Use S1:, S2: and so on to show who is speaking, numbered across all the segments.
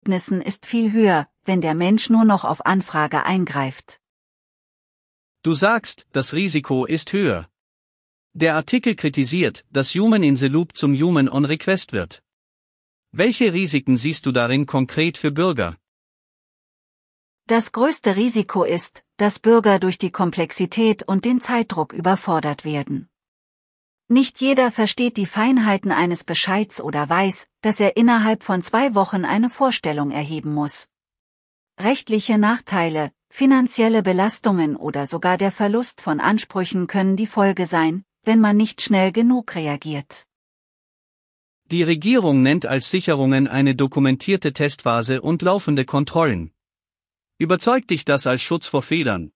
S1: Ergebnissen ist viel höher, wenn der Mensch nur noch auf Anfrage eingreift.
S2: Du sagst, das Risiko ist höher. Der Artikel kritisiert, dass Human in the Loop zum Human on Request wird. Welche Risiken siehst du darin konkret für Bürger?
S1: Das größte Risiko ist, dass Bürger durch die Komplexität und den Zeitdruck überfordert werden. Nicht jeder versteht die Feinheiten eines Bescheids oder weiß, dass er innerhalb von 2 Wochen eine Vorstellung erheben muss. Rechtliche Nachteile, finanzielle Belastungen oder sogar der Verlust von Ansprüchen können die Folge sein, wenn man nicht schnell genug reagiert.
S2: Die Regierung nennt als Sicherungen eine dokumentierte Testphase und laufende Kontrollen. Überzeugt dich das als Schutz vor Fehlern?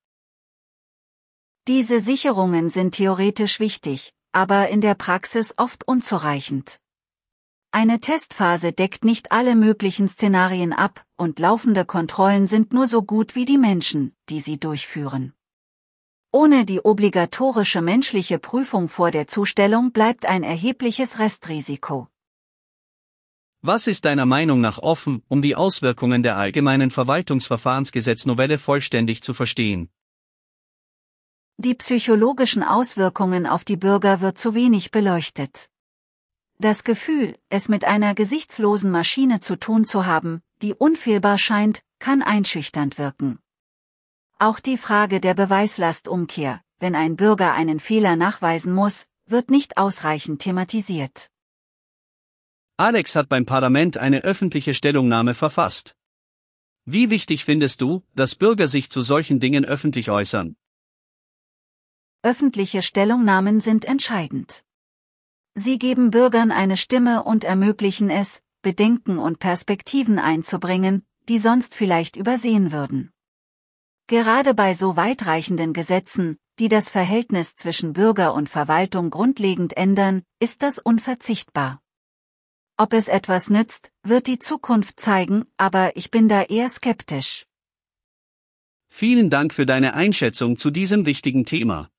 S1: Diese Sicherungen sind theoretisch wichtig, aber in der Praxis oft unzureichend. Eine Testphase deckt nicht alle möglichen Szenarien ab, und laufende Kontrollen sind nur so gut wie die Menschen, die sie durchführen. Ohne die obligatorische menschliche Prüfung vor der Zustellung bleibt ein erhebliches Restrisiko.
S2: Was ist deiner Meinung nach offen, um die Auswirkungen der allgemeinen Verwaltungsverfahrensgesetznovelle vollständig zu verstehen?
S1: Die psychologischen Auswirkungen auf die Bürger wird zu wenig beleuchtet. Das Gefühl, es mit einer gesichtslosen Maschine zu tun zu haben, die unfehlbar scheint, kann einschüchternd wirken. Auch die Frage der Beweislastumkehr, wenn ein Bürger einen Fehler nachweisen muss, wird nicht ausreichend thematisiert.
S2: Alex hat beim Parlament eine öffentliche Stellungnahme verfasst. Wie wichtig findest du, dass Bürger sich zu solchen Dingen öffentlich äußern?
S1: Öffentliche Stellungnahmen sind entscheidend. Sie geben Bürgern eine Stimme und ermöglichen es, Bedenken und Perspektiven einzubringen, die sonst vielleicht übersehen würden. Gerade bei so weitreichenden Gesetzen, die das Verhältnis zwischen Bürger und Verwaltung grundlegend ändern, ist das unverzichtbar. Ob es etwas nützt, wird die Zukunft zeigen, aber ich bin da eher skeptisch.
S2: Vielen Dank für deine Einschätzung zu diesem wichtigen Thema.